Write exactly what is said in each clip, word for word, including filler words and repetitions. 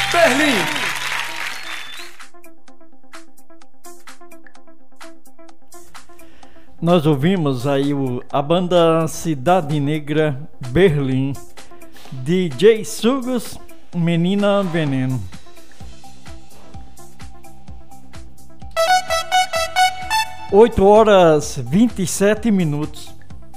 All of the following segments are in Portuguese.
Berlim. Nós ouvimos aí o, a banda Cidade Negra Berlim, D J Sugos, Menina Veneno. oito horas vinte e sete minutos.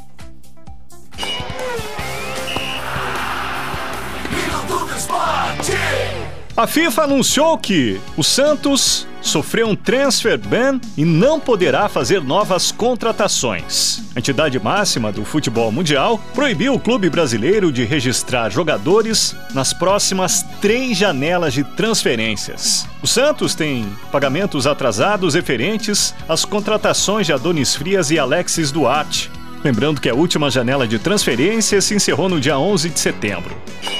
A FIFA anunciou que o Santos sofreu um transfer ban e não poderá fazer novas contratações. A entidade máxima do futebol mundial proibiu o clube brasileiro de registrar jogadores nas próximas três janelas de transferências. O Santos tem pagamentos atrasados referentes às contratações de Adonis Frias e Alexis Duarte. Lembrando que a última janela de transferência se encerrou no dia onze de setembro.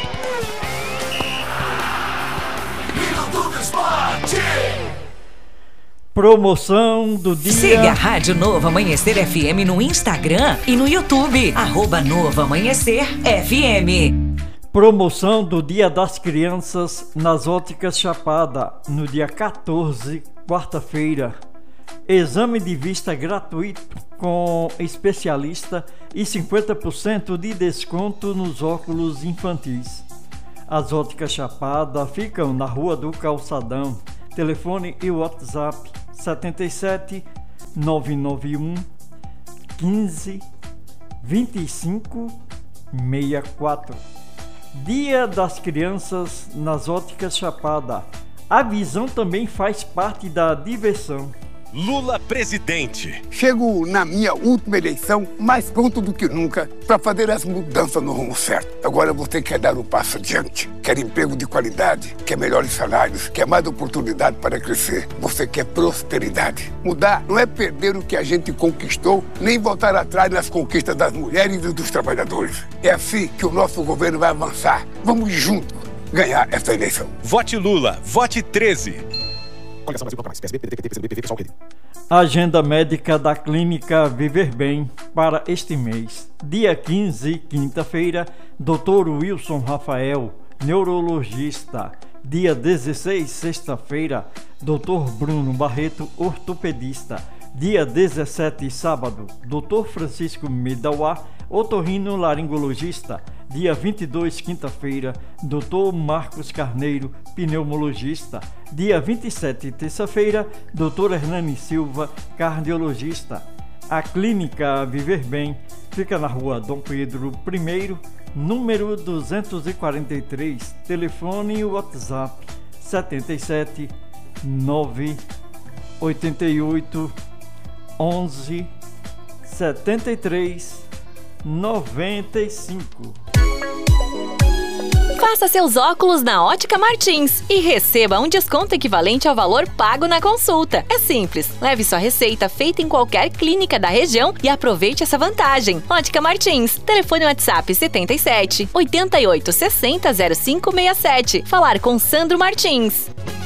Promoção do dia. Siga a Rádio Novo Amanhecer F M no Instagram e no YouTube. Arroba Novo Amanhecer F M. Promoção do Dia das Crianças nas Óticas Chapada, no dia quatorze, quarta-feira. Exame de vista gratuito com especialista e cinquenta por cento de desconto nos óculos infantis. As Óticas Chapada ficam na Rua do Calçadão. Telefone e WhatsApp sete sete nove nove um quinze vinte e cinco sessenta e quatro. Dia das Crianças nas Óticas Chapada. A visão também faz parte da diversão. Lula presidente. Chego na minha última eleição mais pronto do que nunca para fazer as mudanças no rumo certo. Agora você quer dar um passo adiante, quer emprego de qualidade, quer melhores salários, quer mais oportunidade para crescer. Você quer prosperidade. Mudar não é perder o que a gente conquistou, nem voltar atrás nas conquistas das mulheres e dos trabalhadores. É assim que o nosso governo vai avançar. Vamos juntos ganhar essa eleição. Vote Lula, vote treze. Agenda médica da Clínica Viver Bem para este mês. Dia quinze, quinta-feira, doutor Wilson Rafael, neurologista. Dia dezesseis, sexta-feira, doutor Bruno Barreto, ortopedista. Dia dezessete, sábado, doutor Francisco Medauá, otorrinolaringologista. Dia vinte e dois, quinta-feira, doutor Marcos Carneiro, pneumologista. Dia vinte e sete, terça-feira, doutor Hernani Silva, cardiologista. A Clínica Viver Bem fica na Rua Dom Pedro I, número duzentos e quarenta e três. Telefone e WhatsApp sete sete nove oito oito onze setenta e três noventa e cinco. Faça seus óculos na Ótica Martins e receba um desconto equivalente ao valor pago na consulta. É simples, leve sua receita feita em qualquer clínica da região e aproveite essa vantagem. Ótica Martins, telefone WhatsApp setenta e sete oitenta e oito sessenta zero cinco sessenta e sete. Falar com Sandro Martins.